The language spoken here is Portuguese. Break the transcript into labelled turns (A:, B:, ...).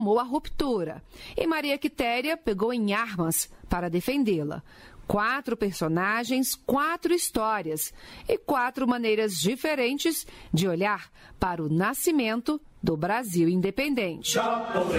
A: tomou a ruptura e Maria Quitéria pegou em armas para defendê-la. 4 personagens, 4 histórias e 4 maneiras diferentes de olhar para o nascimento do Brasil independente.